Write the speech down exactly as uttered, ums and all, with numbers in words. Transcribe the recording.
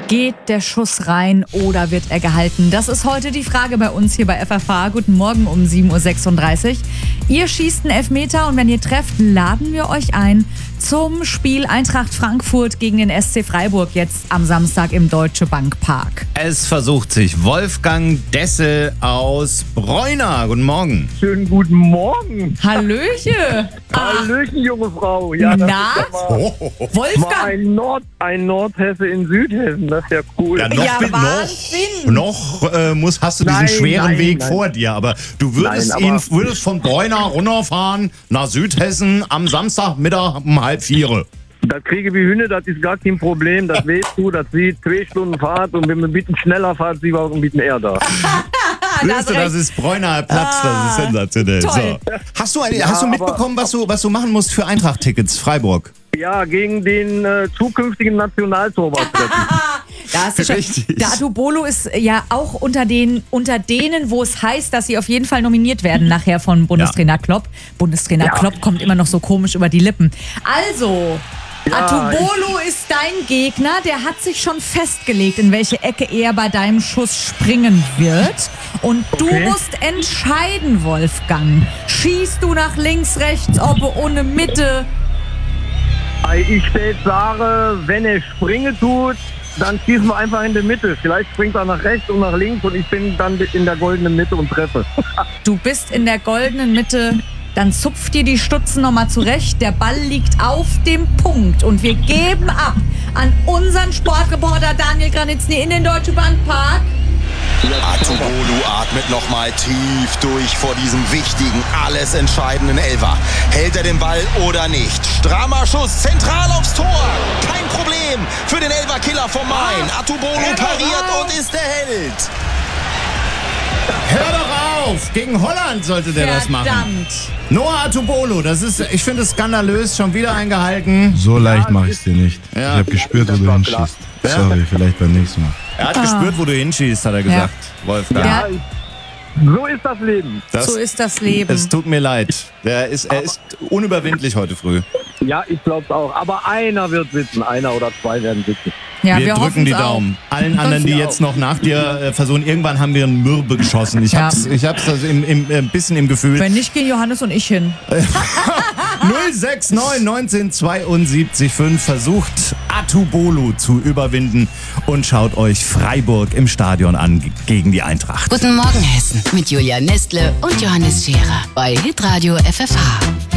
Geht der Schuss rein oder wird er gehalten? Das ist heute die Frage bei uns hier bei F F H. Guten Morgen um sieben Uhr sechsunddreißig. Ihr schießt einen Elfmeter und wenn ihr trefft, laden wir euch ein zum Spiel Eintracht Frankfurt gegen den S C Freiburg jetzt am Samstag im Deutsche Bank Park. Es versucht sich Wolfgang Dessel aus Breuna. Guten Morgen. Schönen guten Morgen. Hallöche. Hallöchen, junge Frau. Ja, das Na? ist ja mal, mal Wolfgang. ein, Nord, ein Nordhesse in Südhessen. Das ist ja cool. Ja, noch, Ja, bi- Wahnsinn. noch, noch äh, muss, hast du diesen Nein, schweren nein, Weg nein. vor dir, aber du würdest Nein, ihn aber- würdest von Breuna runterfahren nach Südhessen am Samstagmittag um halb vier. Das kriege wie Hühner, das ist gar kein Problem. Das weißt du, das sieht zwei Stunden Fahrt und wenn man ein bisschen schneller fährt, sie war auch ein bisschen eher da. Siehst du, das ist Breuner Platz, das ist sensationell. toll. So. Hast du, eine, Ja, hast du aber- mitbekommen, was du, was du machen musst für Eintracht-Tickets, Freiburg? Ja, gegen den äh, zukünftigen Nationaltorwart treffen. Da hast du schon, Richtig. der Atubolo ist ja auch unter, den, unter denen, wo es heißt, dass sie auf jeden Fall nominiert werden nachher von Bundestrainer Klopp. Bundestrainer Ja. Klopp kommt immer noch so komisch über die Lippen. Also, Ja, Atubolo ist dein Gegner. Der hat sich schon festgelegt, in welche Ecke er bei deinem Schuss springen wird. Und du Okay. musst entscheiden, Wolfgang. Schießt du nach links, rechts, ob ohne Mitte? Ich jetzt sage, wenn er springen tut, dann schießen wir einfach in die Mitte. Vielleicht springt er nach rechts und nach links und ich bin dann in der goldenen Mitte und treffe. Du bist in der goldenen Mitte, dann zupft dir die Stutzen nochmal zurecht. Der Ball liegt auf dem Punkt und wir geben ab an unseren Sportreporter Daniel Granitzny in den Deutsche Bank Park. Atubolo atmet nochmal tief durch vor diesem wichtigen, alles entscheidenden Elfer. Hält er den Ball oder nicht? Strammer Schuss, zentral aufs Tor. Kein Problem für den Elferkiller vom Main. Atubolo pariert und ist der Held. Hör doch auf! Gegen Holland sollte der das machen. Verdammt. Noah Atubolo, das ist, ich finde es skandalös, schon wieder eingehalten. So leicht mache ich es dir nicht. Ja. Ich habe gespürt, wo Das du war klar. hinschießt. Sorry, vielleicht beim nächsten Mal. Er hat gespürt, wo du hinschießt, hat er gesagt, Wolfgang. Ja. So ist das Leben. Das, So ist das Leben. es tut mir leid. Der ist, er ist unüberwindlich heute früh. Ja, ich glaube es auch. Aber einer wird sitzen. Einer oder zwei werden sitzen. ja, wir, drücken hoffen's die auch. Daumen. Allen anderen, die wir jetzt noch nach dir äh, versuchen, irgendwann haben wir einen Mürbe geschossen. Ich Ja. hab's, ich hab's also im, im, ein bisschen im Gefühl. Wenn nicht, gehen Johannes und ich hin. null sechs neun neunzehn zweiundsiebzig fünf versucht Atubolo zu überwinden und schaut euch Freiburg im Stadion an g- gegen die Eintracht. Guten Morgen Hessen mit Julia Nestle und Johannes Scherer bei Hitradio F F H.